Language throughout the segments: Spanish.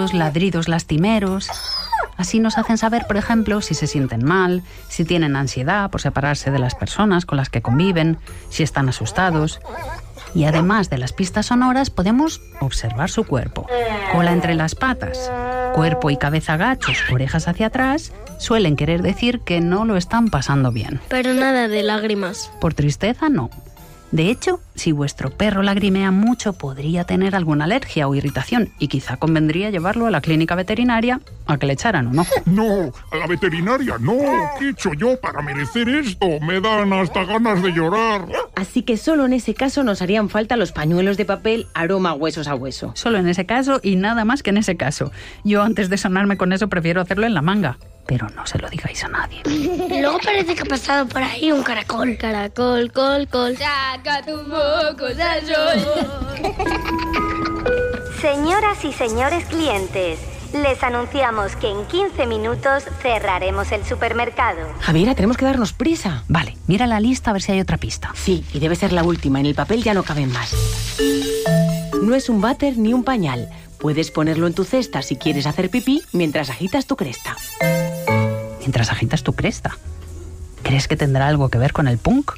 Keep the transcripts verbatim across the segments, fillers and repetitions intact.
gritos, ladridos lastimeros. Así nos hacen saber, por ejemplo, si se sienten mal, si tienen ansiedad por separarse de las personas con las que conviven, si están asustados. Y además de las pistas sonoras, podemos observar su cuerpo. Cola entre las patas, cuerpo y cabeza agachos, orejas hacia atrás, suelen querer decir que no lo están pasando bien. Pero nada de lágrimas. Por tristeza, no. De hecho, si vuestro perro lagrimea mucho, podría tener alguna alergia o irritación y quizá convendría llevarlo a la clínica veterinaria a que le echaran un ojo. No, a la veterinaria no. ¿Qué he hecho yo para merecer esto? Me dan hasta ganas de llorar. Así que solo en ese caso nos harían falta los pañuelos de papel aroma huesos a hueso. Solo en ese caso y nada más que en ese caso. Yo antes de sonarme con eso prefiero hacerlo en la manga. Pero no se lo digáis a nadie. Luego parece que ha pasado por ahí un caracol. Caracol, col, col. Saca tu moco, sol. Señoras y señores clientes, les anunciamos que en quince minutos cerraremos el supermercado. Javiera, tenemos que darnos prisa. Vale, mira la lista a ver si hay otra pista. Sí, y debe ser la última. En el papel ya no caben más. No es un váter ni un pañal. Puedes ponerlo en tu cesta si quieres hacer pipí mientras agitas tu cresta. Mientras agitas tu cresta. ¿Crees que tendrá algo que ver con el punk?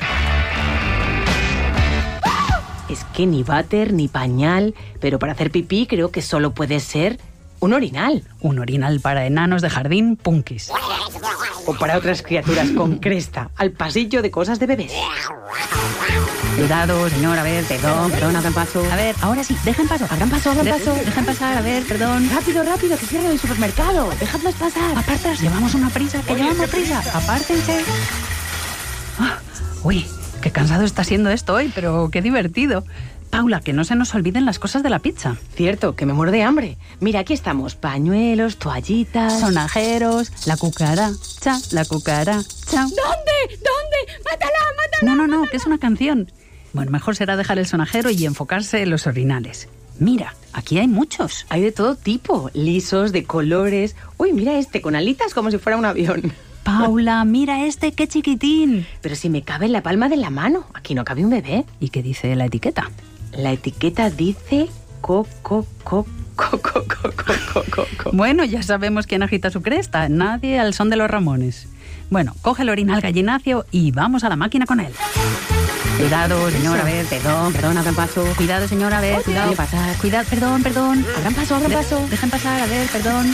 Es que ni váter ni pañal, pero para hacer pipí creo que solo puede ser un orinal. Un orinal para enanos de jardín punkis. O para otras criaturas con cresta, al pasillo de cosas de bebés. Cuidado, señor, a ver, Perdón, perdón, abran paso. A ver, ahora sí, dejen paso. Abran paso, abran De- paso. Dejen pasar, a ver, perdón. Rápido, rápido, que cierran el supermercado. Dejadnos pasar. Apartas, llevamos una prisa, que llevamos prisa. Apártense. Ah, uy, qué cansado está siendo esto hoy, pero qué divertido. Paula, que no se nos olviden las cosas de la pizza. Cierto, que me muero de hambre. Mira, aquí estamos. Pañuelos, toallitas... Sonajeros, la cucaracha, la cucaracha. ¿Dónde? ¿Dónde? ¡Mátala, mátala! No, no, no, que es una canción. Bueno, mejor será dejar el sonajero y enfocarse en los orinales. Mira, aquí hay muchos. Hay de todo tipo, lisos, de colores... Uy, mira este, con alitas como si fuera un avión. Paula, mira este, qué chiquitín. Pero si me cabe en la palma de la mano. Aquí no cabe un bebé. ¿Y qué dice la etiqueta? La etiqueta dice... Co, co, co, co, co, co, co, co, co, co. Bueno, ya sabemos quién agita su cresta. Nadie al son de los Ramones. Bueno, coge el orinal gallinacio y vamos a la máquina con él. Cuidado, señor, a ver. Perdón, perdón, abran paso. Cuidado, señor, a ver. Cuidado. Dejen pasar. Cuidado, perdón, perdón. Abran paso, abran De- paso. Dejen pasar, a ver, perdón.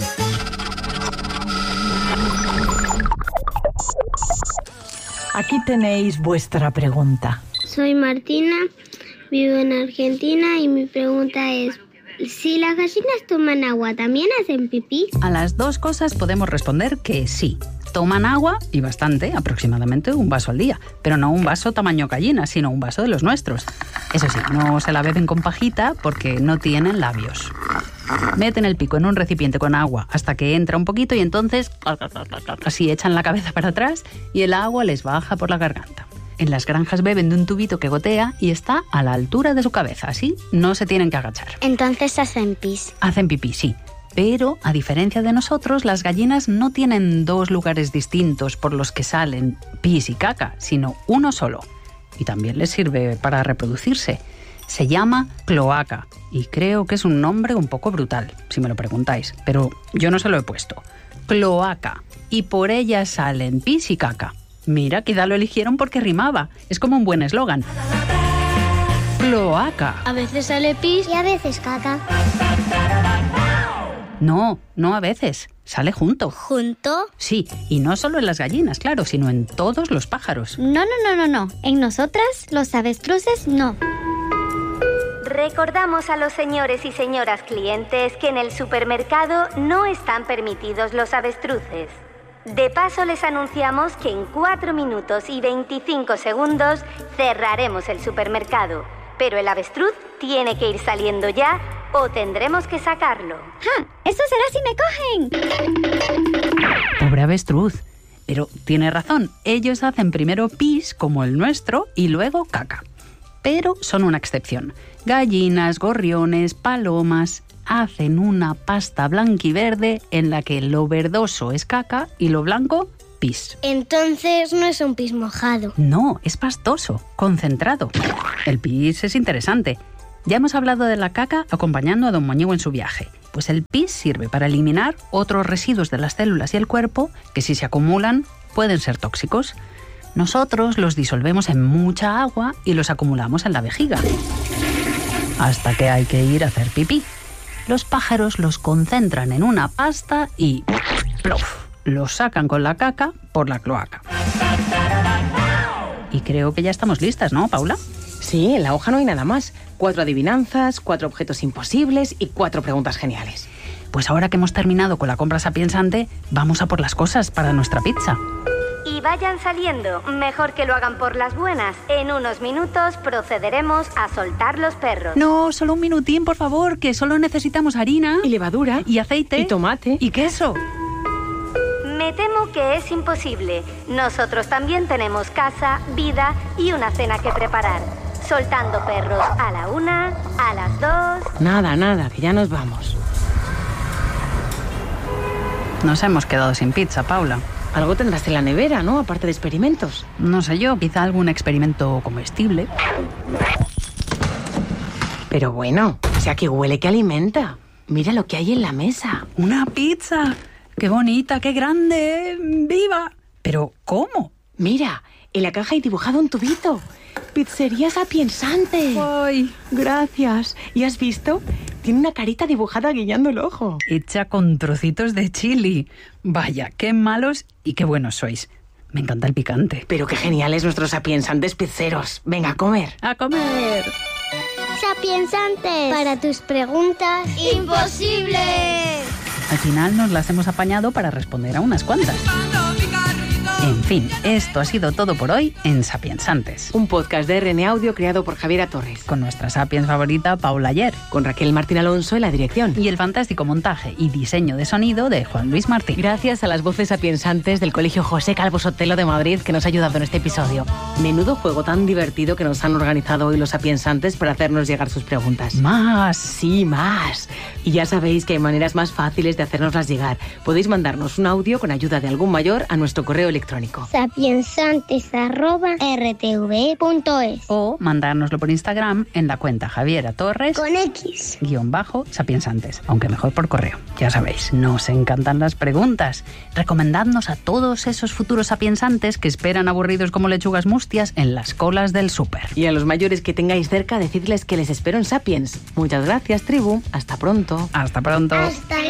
Aquí tenéis vuestra pregunta. Soy Martina, vivo en Argentina y mi pregunta es, si las gallinas toman agua, ¿también hacen pipí? A las dos cosas podemos responder que sí. Toman agua, y bastante, aproximadamente un vaso al día. Pero no un vaso tamaño gallina, sino un vaso de los nuestros. Eso sí, no se la beben con pajita porque no tienen labios. Meten el pico en un recipiente con agua hasta que entra un poquito y entonces así echan la cabeza para atrás y el agua les baja por la garganta. En las granjas beben de un tubito que gotea y está a la altura de su cabeza, así no se tienen que agachar. Entonces hacen pis. Hacen pipí, sí. Pero, a diferencia de nosotros, las gallinas no tienen dos lugares distintos por los que salen pis y caca, sino uno solo. Y también les sirve para reproducirse. Se llama cloaca y creo que es un nombre un poco brutal, si me lo preguntáis, pero yo no se lo he puesto. Cloaca. Y por ella salen pis y caca. Mira, quizá lo eligieron porque rimaba. Es como un buen eslogan. Cloaca. A veces sale pis y a veces caca. No, no a veces. Sale junto. ¿Junto? Sí, y no solo en las gallinas, claro, sino en todos los pájaros. No, no, no, no, no. En nosotras, los avestruces, no. Recordamos a los señores y señoras clientes que en el supermercado no están permitidos los avestruces. De paso les anunciamos que en cuatro minutos y veinticinco segundos cerraremos el supermercado. Pero el avestruz tiene que ir saliendo ya o tendremos que sacarlo. ¡Ja! ¡Eso será si me cogen! Pobre avestruz. Pero tiene razón, ellos hacen primero pis, como el nuestro, y luego caca. Pero son una excepción. Gallinas, gorriones, palomas hacen una pasta blanquiverde en la que lo verdoso es caca y lo blanco, pis. Entonces no es un pis mojado. No, es pastoso, concentrado. El pis es interesante. Ya hemos hablado de la caca acompañando a don Moñigo en su viaje. Pues el pis sirve para eliminar otros residuos de las células y el cuerpo que, si se acumulan, pueden ser tóxicos. Nosotros los disolvemos en mucha agua y los acumulamos en la vejiga. Hasta que hay que ir a hacer pipí. Los pájaros los concentran en una pasta y ¡plof!, los sacan con la caca por la cloaca. Y creo que ya estamos listas, ¿no, Paula? Sí, en la hoja no hay nada más. Cuatro adivinanzas, cuatro objetos imposibles y cuatro preguntas geniales. Pues ahora que hemos terminado con la compra sapiensante, vamos a por las cosas para nuestra pizza. Y vayan saliendo, mejor que lo hagan por las buenas. En unos minutos procederemos a soltar los perros. No, solo un minutín, por favor, que solo necesitamos harina... Y levadura. Y aceite. Y tomate. Y queso. Me temo que es imposible. Nosotros también tenemos casa, vida y una cena que preparar. Soltando perros a la una, a las dos... Nada, nada, que ya nos vamos. Nos hemos quedado sin pizza, Paula. Algo tendrás en la nevera, ¿no? Aparte de experimentos. No sé yo, quizá algún experimento comestible. Pero bueno, o sea que huele que alimenta. Mira lo que hay en la mesa. ¡Una pizza! ¡Qué bonita, qué grande! ¡Viva! ¿Pero cómo? Mira, en la caja hay dibujado un tubito. Pizzería Sapiensante. ¡Ay! Gracias. ¿Y has visto? Tiene una carita dibujada guiñando el ojo. Hecha con trocitos de chili. Vaya, qué malos y qué buenos sois. Me encanta el picante. Pero qué geniales nuestros sapiensantes pizzeros. Venga, a comer. ¡A comer! Sapiensante, para tus preguntas imposibles. Al final nos las hemos apañado para responder a unas cuantas. En fin, esto ha sido todo por hoy en Sapiensantes. Un podcast de R N Audio creado por Javiera Torres. Con nuestra sapiens favorita, Paula Ayer. Con Raquel Martín Alonso en la dirección. Y el fantástico montaje y diseño de sonido de Juan Luis Martín. Gracias a las voces sapiensantes del Colegio José Calvo Sotelo de Madrid que nos ha ayudado en este episodio. Menudo juego tan divertido que nos han organizado hoy los sapiensantes para hacernos llegar sus preguntas. ¡Más! Sí, más. Y ya sabéis que hay maneras más fáciles de hacérnoslas llegar. Podéis mandarnos un audio con ayuda de algún mayor a nuestro correo electrónico. sapiensantes arroba r t v punto es O mandárnoslo por Instagram en la cuenta Javiera Torres con X guión bajo sapiensantes, aunque mejor por correo. Ya sabéis, nos encantan las preguntas. Recomendadnos a todos esos futuros sapiensantes que esperan aburridos como lechugas mustias en las colas del súper. Y a los mayores que tengáis cerca, decidles que les espero en Sapiens. Muchas gracias, tribu. Hasta pronto. Hasta pronto. Hasta